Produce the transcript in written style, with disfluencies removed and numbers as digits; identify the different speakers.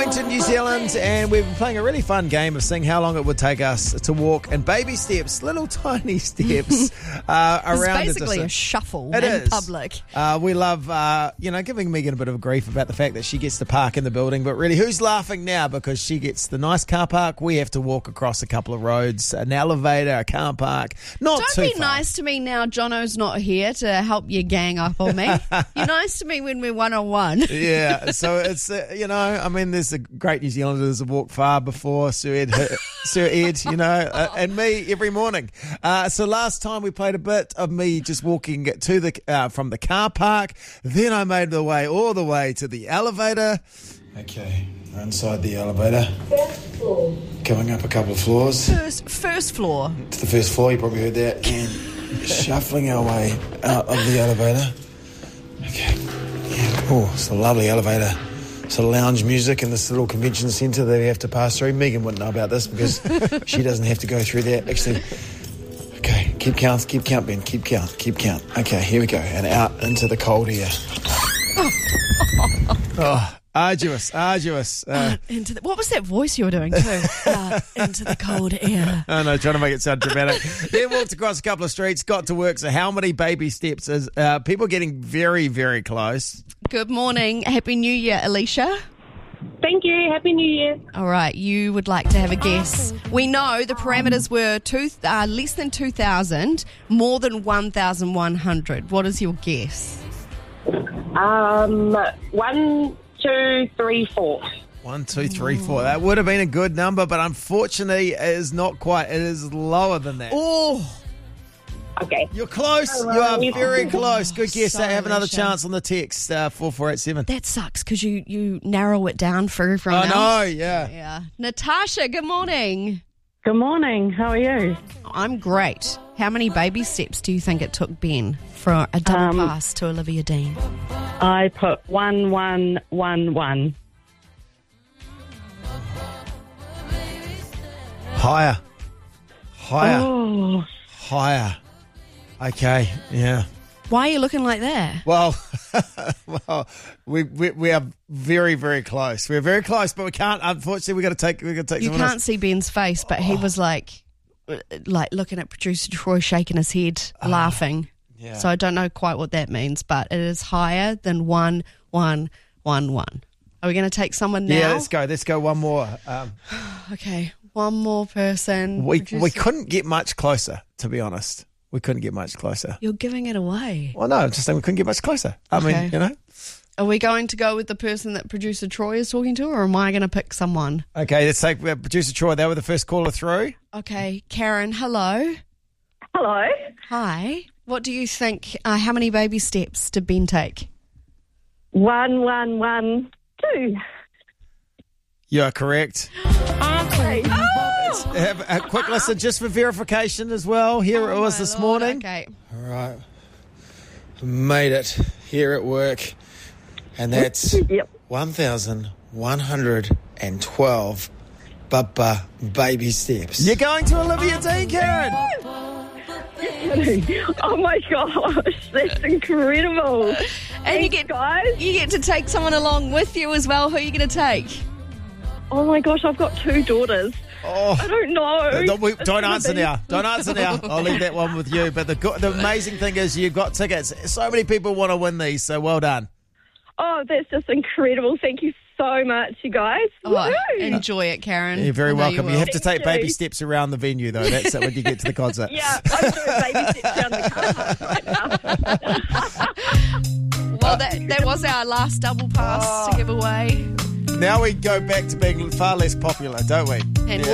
Speaker 1: Wellington, New Zealand, and we've been playing a really fun game of seeing how long it would take us to walk in baby steps, little tiny steps around.
Speaker 2: It's basically a shuffle in public.
Speaker 1: We love, giving Megan a bit of grief about the fact that she gets to park in the building, but really, who's laughing now because she gets the nice car park? We have to walk across a couple of roads, an elevator, a car park. Not
Speaker 2: Don't
Speaker 1: too
Speaker 2: be
Speaker 1: far.
Speaker 2: nice to me now. Jono's not here to help you gang up on me. You're nice to me when we're one-on-one.
Speaker 1: Yeah, so it's, there's a great New Zealanders that walk far before Sir Ed, and me every morning. So last time we played a bit of me just walking to from the car park. Then I made the way all the way to the elevator. Okay, we're inside the elevator.
Speaker 3: First floor.
Speaker 1: Going up a couple of floors.
Speaker 2: First floor.
Speaker 1: To the first floor, you probably heard that. And shuffling our way out of the elevator. Okay. Yeah. Oh, it's a lovely elevator. Sort of lounge music in this little convention centre that we have to pass through. Megan wouldn't know about this because she doesn't have to go through that. Actually, okay, keep count, Ben, keep count. Okay, here we go, and out into the cold air. Arduous.
Speaker 2: What was that voice you were doing too? Into the cold air.
Speaker 1: Oh no, trying to make it sound dramatic. Then walked across a couple of streets, got to work. So how many baby steps is people getting very, very close?
Speaker 2: Good morning. Happy New Year, Alicia.
Speaker 3: Thank you. Happy New Year.
Speaker 2: All right, you would like to have a guess. We know the parameters were less than 2,000, more than 1,100. What is your guess?
Speaker 3: 1, 2, 3, 4.
Speaker 1: 1, 2, 3, 4. That would have been a good number, but unfortunately, it is not quite. It is lower than that.
Speaker 2: Oh,
Speaker 3: Okay.
Speaker 1: you're close. You are very close. Good guess.
Speaker 2: So
Speaker 1: Have another
Speaker 2: Alicia.
Speaker 1: chance on the text 4487.
Speaker 2: that sucks because you narrow it down for everyone
Speaker 1: I
Speaker 2: else.
Speaker 1: know. Yeah.
Speaker 2: Yeah. Natasha, good morning.
Speaker 4: Good morning. How are you?
Speaker 2: I'm great. How many baby steps do you think it took Ben for a double pass to Olivia Dean?
Speaker 4: I put 1, 1, 1, 1.
Speaker 1: Higher.
Speaker 4: Oh,
Speaker 1: Higher. Okay. Yeah.
Speaker 2: Why are you looking like that?
Speaker 1: Well, we are very, very close. We're very close, but we can't. Unfortunately, we got to take.
Speaker 2: You
Speaker 1: someone
Speaker 2: can't
Speaker 1: else.
Speaker 2: see Ben's face, but he was like looking at producer Troy, shaking his head, laughing.
Speaker 1: Yeah.
Speaker 2: So I don't know quite what that means, but it is higher than 1, 1, 1, 1. Are we going to take someone now?
Speaker 1: Yeah. Let's go. One more.
Speaker 2: Okay, one more person.
Speaker 1: We
Speaker 2: Producer-
Speaker 1: couldn't get much closer, to be honest. We couldn't get much closer.
Speaker 2: You're giving it away.
Speaker 1: Well, no, I'm just saying we couldn't get much closer. I
Speaker 2: Okay.
Speaker 1: mean,
Speaker 2: Are we going to go with the person that producer Troy is talking to, or am I going to pick someone?
Speaker 1: Okay, let's take producer Troy. They were the first caller through.
Speaker 2: Okay, Karen, hello.
Speaker 3: Hello.
Speaker 2: Hi. What do you think? How many baby steps did Ben take?
Speaker 3: 1, 1, 1, 2.
Speaker 1: You are correct.
Speaker 3: Okay.
Speaker 1: Have a quick listen just for verification as well. Here it was
Speaker 2: my
Speaker 1: this
Speaker 2: Lord,
Speaker 1: morning.
Speaker 2: Okay.
Speaker 1: All right. Made it here at work. And that's
Speaker 3: Yep.
Speaker 1: 1,112 baby steps. You're going to Olivia Dean, Karen.
Speaker 3: Oh my gosh, that's incredible.
Speaker 2: And you
Speaker 3: Thanks,
Speaker 2: get
Speaker 3: guys.
Speaker 2: you get to take someone along with you as well. Who are you going to take?
Speaker 3: Oh my gosh, I've got 2 daughters.
Speaker 1: Oh.
Speaker 3: I don't know.
Speaker 1: Don't answer now. Don't answer now. I'll leave that one with you. But the amazing thing is you've got tickets. So many people want to win these, so well done.
Speaker 3: Oh, that's just incredible. Thank you so much, you guys.
Speaker 2: Oh,
Speaker 3: Woohoo.
Speaker 2: enjoy it, Karen.
Speaker 1: You're very
Speaker 2: I know
Speaker 1: welcome. You
Speaker 2: will.
Speaker 1: have to take
Speaker 3: Thank
Speaker 1: baby
Speaker 3: you.
Speaker 1: steps around the venue, though. That's it when you get to the concert.
Speaker 3: Yeah, I'm doing baby steps down the car right now.
Speaker 2: Well, that was our last double pass to give away.
Speaker 1: Now we go back to being far less popular, don't we?
Speaker 2: And
Speaker 1: Yeah.